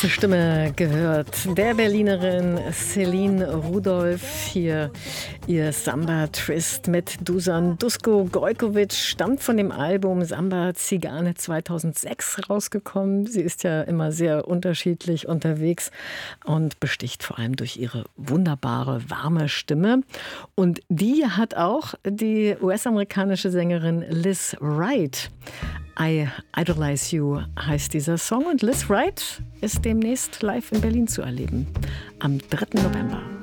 Erste Stimme gehört der Berlinerin Celine Rudolph. Hier ihr Samba-Twist mit Dusan Dusko-Gojkovic stammt von dem Album Samba Zigane 2006 rausgekommen. Sie ist ja immer sehr unterschiedlich unterwegs und besticht vor allem durch ihre wunderbare, warme Stimme. Und die hat auch die US-amerikanische Sängerin Lizz Wright. I Idolize You heißt dieser Song und Lizz Wright ist demnächst live in Berlin zu erleben, am 3. November.